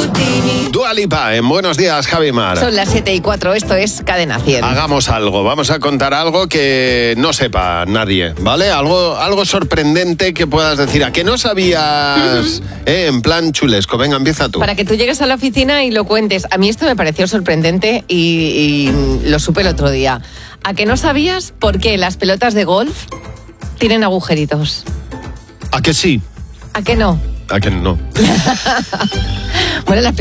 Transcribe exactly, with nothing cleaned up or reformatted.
Dua Lipa, en Buenos Días, Javi Mar. Son las siete y cuatro, esto es Cadena cien. Hagamos algo, vamos a contar algo que no sepa nadie, ¿vale? Algo, algo sorprendente que puedas decir, ¿a que no sabías? eh, en plan chulesco, venga, empieza tú. Para que tú llegues a la oficina y lo cuentes. A mí esto me pareció sorprendente y, y lo supe el otro día. ¿A que no sabías por qué las pelotas de golf tienen agujeritos? ¿A que sí? ¿A que no? ¿A que no? Bueno, las